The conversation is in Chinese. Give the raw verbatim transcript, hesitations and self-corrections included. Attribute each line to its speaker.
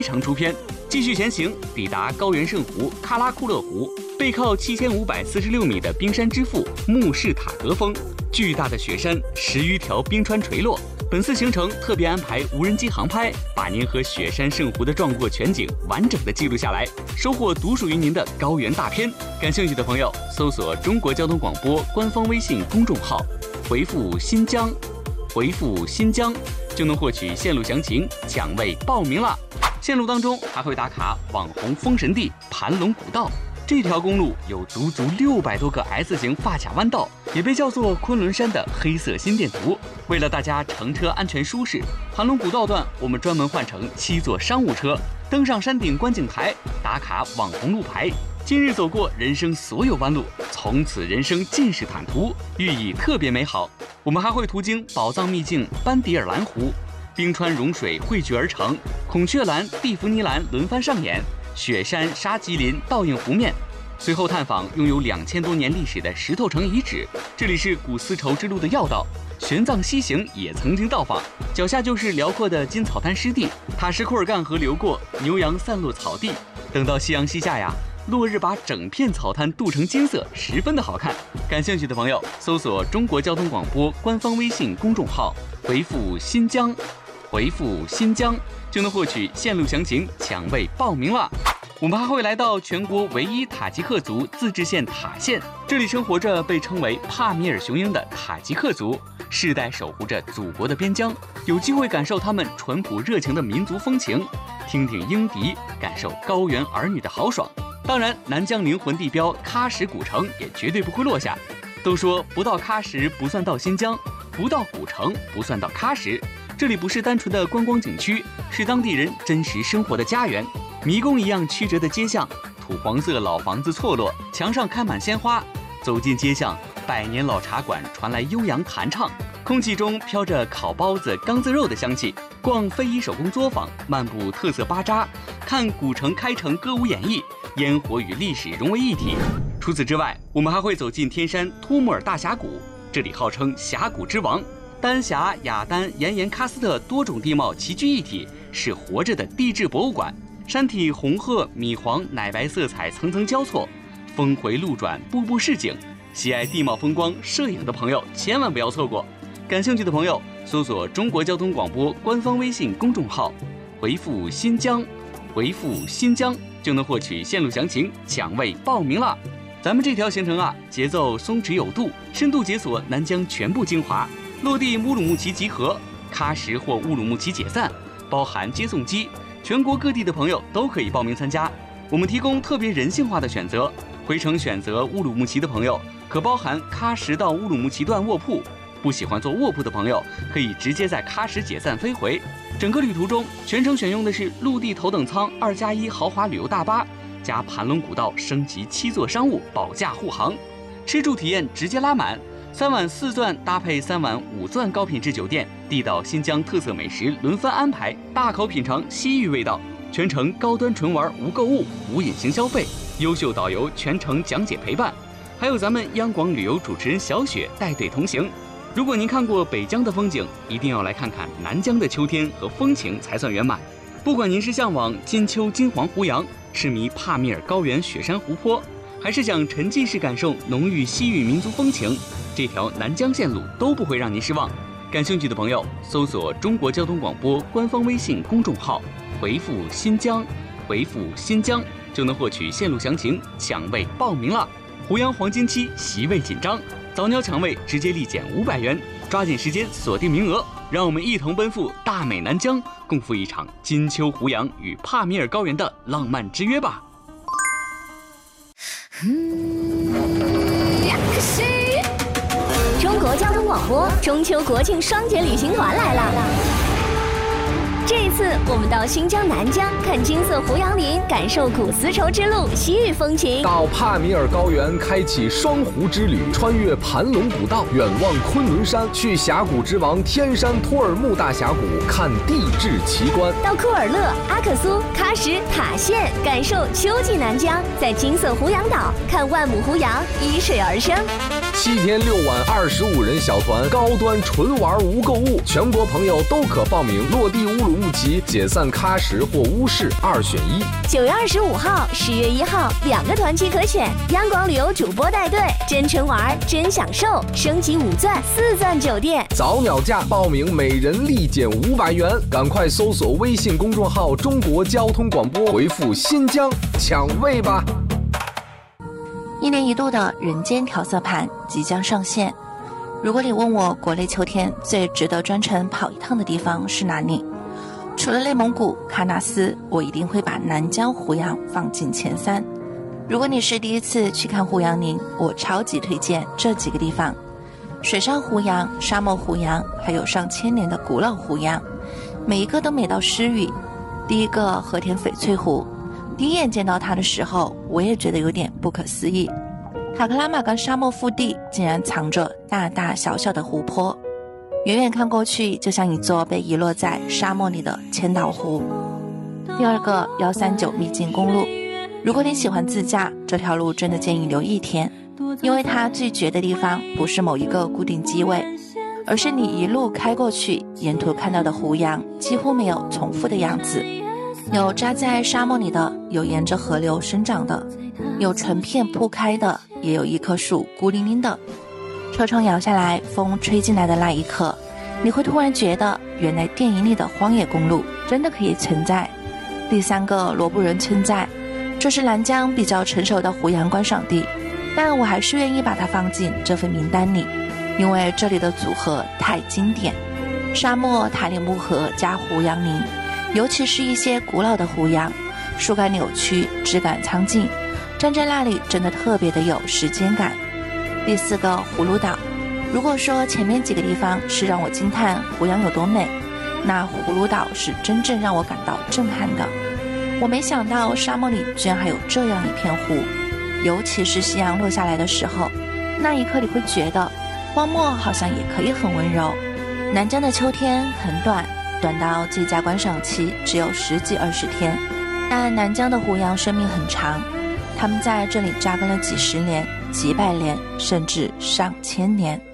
Speaker 1: 长出篇，继续前行，抵达高原圣湖喀拉库勒湖，背靠七千五百四十六米的冰山之父穆士塔格峰，巨大的雪山，十余条冰川垂落。本次行程特别安排无人机航拍，把您和雪山圣湖的壮阔全景完整的记录下来，收获独属于您的高原大片。感兴趣的朋友，搜索中国交通广播官方微信公众号，回复新疆，回复新疆就能获取线路详情，抢位报名了。线路当中还会打卡网红封神地盘龙古道。这条公路有足足六百多个 S 型发卡弯道，也被叫做昆仑山的黑色心电图。为了大家乘车安全舒适，盘龙古道段我们专门换成七座商务车，登上山顶观景台，打卡网红路牌。今日走过人生所有弯路，从此人生尽是坦途，寓意特别美好。我们还会途经宝藏秘境班迪尔兰湖，冰川融水汇聚而成，孔雀蓝、蒂芙尼蓝轮番上演，雪山、沙棘林倒映湖面。随后探访拥有两千多年历史的石头城遗址，这里是古丝绸之路的要道。玄奘西行也曾经到访，脚下就是辽阔的金草滩湿地，塔什库尔干河流过，牛羊散落草地。等到夕阳西下呀，落日把整片草滩镀成金色，十分的好看。感兴趣的朋友，搜索中国交通广播官方微信公众号，回复新疆，回复新疆就能获取线路详情，抢位报名了。我们还会来到全国唯一塔吉克族自治县塔县，这里生活着被称为帕米尔雄鹰的塔吉克族，世代守护着祖国的边疆，有机会感受他们淳朴热情的民族风情，听听鹰笛，感受高原儿女的豪爽。当然，南疆灵魂地标喀什古城也绝对不会落下。都说不到喀什不算到新疆，不到古城不算到喀什。这里不是单纯的观光景区，是当地人真实生活的家园。迷宫一样曲折的街巷，土黄色老房子错落，墙上开满鲜花。走进街巷，百年老茶馆传来悠扬弹唱，空气中飘着烤包子、缸子肉的香气。逛非遗手工作坊，漫步特色巴扎，看古城开城歌舞演绎，烟火与历史融为一体。除此之外，我们还会走进天山突木尔大峡谷，这里号称峡谷之王，丹霞、雅丹、岩盐喀斯特多种地貌齐聚一体，是活着的地质博物馆。山体红褐、米黄、奶白色彩层层交错，峰回路转，步步是景。喜爱地貌风光、摄影的朋友千万不要错过。感兴趣的朋友，搜索中国交通广播官方微信公众号，回复新疆，回复新疆就能获取线路详情，抢位报名了。咱们这条行程啊，节奏松弛有度，深度解锁南疆全部精华。落地乌鲁木齐集合，喀什或乌鲁木齐解散，包含接送机。全国各地的朋友都可以报名参加，我们提供特别人性化的选择。回程选择乌鲁木齐的朋友，可包含喀什到乌鲁木齐段卧铺；不喜欢坐卧铺的朋友，可以直接在喀什解散飞回。整个旅途中，全程选用的是陆地头等舱二加一豪华旅游大巴，加盘龙古道升级七座商务保驾护航，吃住体验直接拉满。三晚四钻搭配三晚五钻高品质酒店，地道新疆特色美食轮番安排，大口品尝西域味道。全程高端纯玩无购物无隐形消费，优秀导游全程讲解陪伴，还有咱们央广旅游主持人小雪带队同行。如果您看过北疆的风景，一定要来看看南疆的秋天和风情才算圆满。不管您是向往金秋金黄胡杨，痴迷帕米尔高原雪山湖泊，还是想沉浸式感受浓郁西域民族风情，这条南疆线路都不会让您失望。感兴趣的朋友，搜索中国交通广播官方微信公众号，回复新疆，回复新疆就能获取线路详情，抢位报名了。胡杨黄金期席位紧张，早鸟抢位直接立减五百元，抓紧时间锁定名额，让我们一同奔赴大美南疆，共赴一场金秋胡杨与帕米尔高原的浪漫之约吧。
Speaker 2: 中国交通广播中秋国庆双节旅行团来了！这一次，我们到新疆南疆看金色胡杨林，感受古丝绸之路西域风情；
Speaker 3: 到帕米尔高原开启双湖之旅，穿越盘龙古道，远望昆仑山，去峡谷之王天山托尔木大峡谷看地质奇观；
Speaker 2: 到库尔勒、阿克苏、喀什、塔县，感受秋季南疆，在金色胡杨岛看万亩胡杨依水而生。
Speaker 3: 七天六晚二十五人小团，高端纯玩无购物，全国朋友都可报名。落地乌鲁勿骑，解散喀什或乌市二选一。
Speaker 2: 九月二十五号、十月一号两个团期可选，央广旅游主播带队，真诚玩真享受，升级五钻四钻酒店，
Speaker 3: 早鸟价报名每人立减五百元，赶快搜索微信公众号中国交通广播，回复新疆抢位吧。
Speaker 4: 一年一度的人间调色盘即将上线。如果你问我国内秋天最值得专程跑一趟的地方是哪里，除了内蒙古喀纳斯，我一定会把南疆胡杨放进前三。如果你是第一次去看胡杨林，我超级推荐这几个地方：水上胡杨、沙漠胡杨，还有上千年的古老胡杨，每一个都美到失语。第一个和田翡翠湖，第一眼见到它的时候，我也觉得有点不可思议。塔克拉玛干沙漠腹地竟然藏着大大小小的湖泊，远远看过去就像一座被遗落在沙漠里的千岛湖。第二个一三九秘境公路，如果你喜欢自驾，这条路真的建议留一天，因为它最绝的地方不是某一个固定机位，而是你一路开过去，沿途看到的胡杨几乎没有重复的样子，有扎在沙漠里的，有沿着河流生长的，有成片铺开的，也有一棵树孤零零的。车窗摇下来，风吹进来的那一刻，你会突然觉得原来电影里的荒野公路真的可以存在。第三个罗布人村寨，这是南疆比较成熟的胡杨观赏地，但我还是愿意把它放进这份名单里，因为这里的组合太经典。沙漠塔里木河加胡杨林，尤其是一些古老的胡杨，树干扭曲，枝干苍劲，站在那里真的特别的有时间感。第四个葫芦岛，如果说前面几个地方是让我惊叹胡杨有多美，那葫芦岛是真正让我感到震撼的。我没想到沙漠里居然还有这样一片湖，尤其是夕阳落下来的时候，那一刻你会觉得荒漠好像也可以很温柔。南疆的秋天很短，短到最佳观赏期只有十几二十天，但南疆的胡杨生命很长，他们在这里扎根了几十年、几百年，甚至上千年。